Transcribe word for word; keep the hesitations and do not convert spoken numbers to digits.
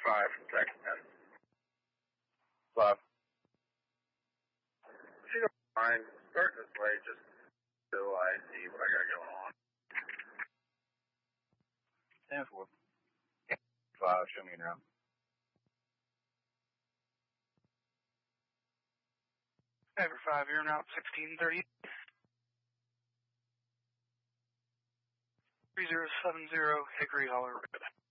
five from Texas. Five. If you don't mind, start this way just so I see what I got going on. ten four. Five, show me now. Ever five, you're now sixteen thirty. three zero seven zero Hickory Holler Road.